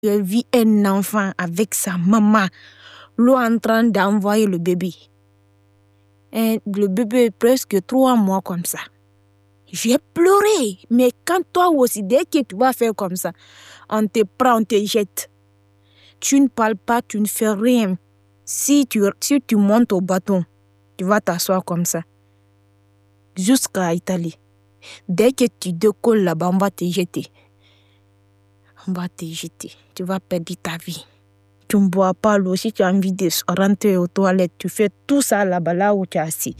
J'ai vu un enfant avec sa maman, l'eau en train d'envoyer le bébé. Et le bébé est presque 3 mois comme ça. J'ai pleuré. Mais quand toi aussi, dès que tu vas faire comme ça, on te prend, on te jette. Tu ne parles pas, tu ne fais rien. Si tu montes au bâton, tu vas t'asseoir comme ça. Jusqu'à Italie. Dès que tu décolles là-bas, on va te jeter. On va te jeter. Tu vas perdre ta vie. Tu ne bois pas l'eau. Si tu as envie de rentrer aux toilettes, tu fais tout ça là-bas, là où tu es assis.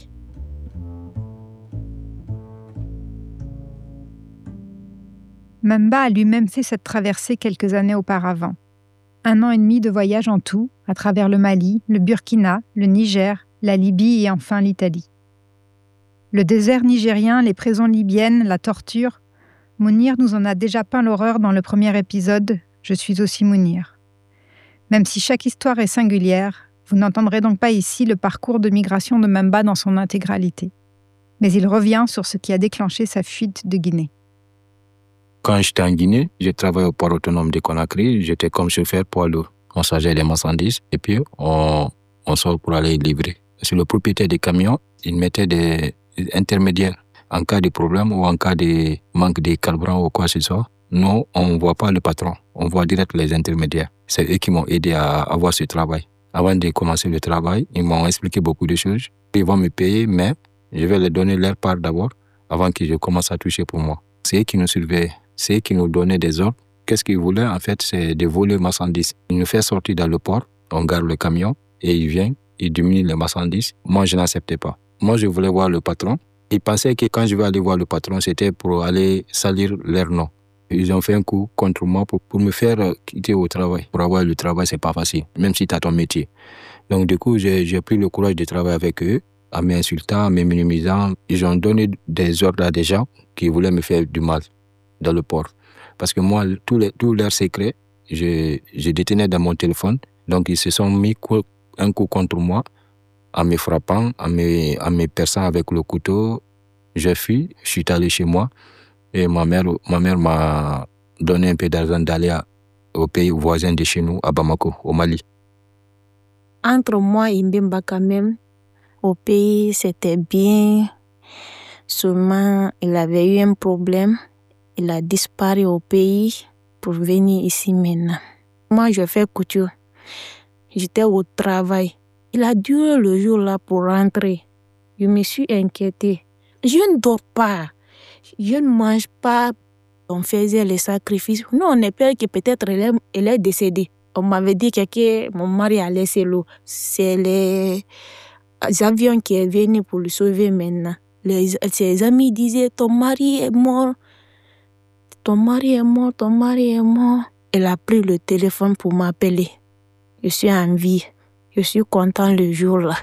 Memba a lui-même fait cette traversée quelques années auparavant. 1 an et demi de voyage en tout, à travers le Mali, le Burkina, le Niger, la Libye et enfin l'Italie. Le désert nigérien, les prisons libyennes, la torture, Mounir nous en a déjà peint l'horreur dans le premier épisode « Je suis aussi Mounir ». Même si chaque histoire est singulière, vous n'entendrez donc pas ici le parcours de migration de Memba dans son intégralité. Mais il revient sur ce qui a déclenché sa fuite de Guinée. Quand j'étais en Guinée, j'ai travaillé au port autonome de Conakry. J'étais comme chauffeur poids lourd. On chargeait les marchandises et puis on sort pour aller livrer. Sur le propriétaire des camions, il mettait des intermédiaires. En cas de problème ou en cas de manque de carburant ou quoi que ce soit, nous, on ne voit pas le patron. On voit direct les intermédiaires. C'est eux qui m'ont aidé à avoir ce travail. Avant de commencer le travail, ils m'ont expliqué beaucoup de choses. Ils vont me payer, mais je vais leur donner leur part d'abord avant que je commence à toucher pour moi. C'est eux qui nous surveillaient. C'est eux qui nous donnaient des ordres. Qu'est-ce qu'ils voulaient, en fait, c'est de voler les marchandises. Ils nous font sortir dans le port, on garde le camion et ils viennent, ils diminuent les marchandises. Moi, je n'acceptais pas. Moi, je voulais voir le patron. Ils pensaient que quand je vais aller voir le patron, c'était pour aller salir leur nom. Ils ont fait un coup contre moi pour me faire quitter au travail. Pour avoir le travail, c'est pas facile, même si tu as ton métier. Donc, du coup, j'ai pris le courage de travailler avec eux, en m'insultant, en me minimisant. Ils ont donné des ordres à des gens qui voulaient me faire du mal dans le port. Parce que moi, tous leurs secrets, je détenais dans mon téléphone. Donc, ils se sont mis un coup contre moi, en me frappant, en me perçant avec le couteau. J'ai fui, je suis allé chez moi. Et ma mère m'a donné un peu d'argent d'aller au pays voisin de chez nous, à Bamako, au Mali. Entre moi et Mbemba, quand même, au pays, c'était bien. Seulement, il avait eu un problème. Il a disparu au pays pour venir ici maintenant. Moi, je fais couture. J'étais au travail. Il a duré le jour là pour rentrer. Je me suis inquiétée. Je ne dors pas. Je ne mange pas. On faisait les sacrifices. Nous, on espère que peut-être elle est décédée. On m'avait dit que mon mari a laissé l'eau. C'est les avions qui sont venus pour le sauver maintenant. Ses amis disaient, ton mari est mort. Ton mari est mort, ton mari est mort. Elle a pris le téléphone pour m'appeler. Je suis en vie. Je suis content le jour-là.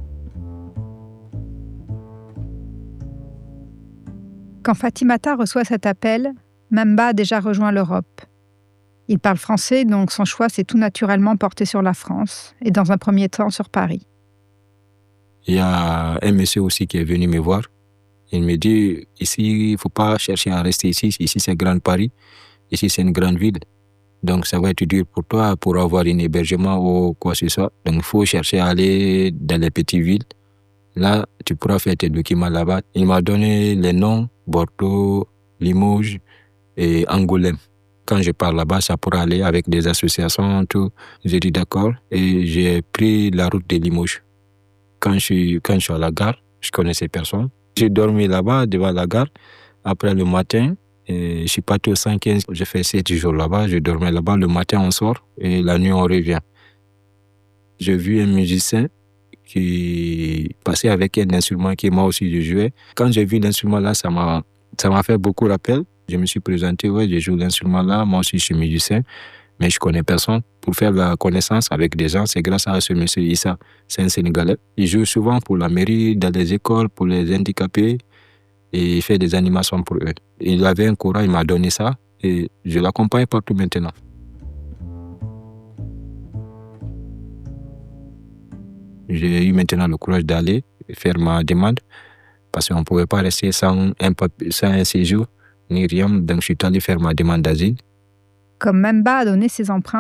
Quand Fatimata reçoit cet appel, Memba a déjà rejoint l'Europe. Il parle français, donc son choix s'est tout naturellement porté sur la France, et dans un premier temps sur Paris. Il y a un monsieur aussi qui est venu me voir. Il me dit, ici, il ne faut pas chercher à rester ici. Ici, c'est Grand Paris. Ici, c'est une grande ville. Donc, ça va être dur pour toi pour avoir un hébergement ou quoi que ce soit. Donc, il faut chercher à aller dans les petites villes. Là, tu pourras faire tes documents là-bas. Il m'a donné les noms, Bordeaux, Limoges et Angoulême. Quand je pars là-bas, ça pourra aller avec des associations, tout. J'ai dit d'accord et j'ai pris la route de Limoges. Quand je suis à la gare, je connaissais personne. J'ai dormi là-bas, devant la gare. Après le matin, je suis parti au 115. J'ai fait 7 jours là-bas. Je dormais là-bas. Le matin, on sort et la nuit, on revient. J'ai vu un musicien qui passait avec un instrument que moi aussi je jouais. Quand j'ai vu l'instrument là, ça m'a fait beaucoup rappel. Je me suis présenté, ouais, je joue l'instrument là. Moi aussi, je suis musicien, mais je connais personne. Pour faire la connaissance avec des gens, c'est grâce à ce monsieur Issa. C'est un Sénégalais. Il joue souvent pour la mairie, dans les écoles, pour les handicapés. Et il fait des animations pour eux. Il avait un courage, il m'a donné ça. Et je l'accompagne partout maintenant. J'ai eu maintenant le courage d'aller faire ma demande. Parce qu'on ne pouvait pas rester sans un séjour, ni rien. Donc je suis allé faire ma demande d'asile. comme Memba a donné ses empreintes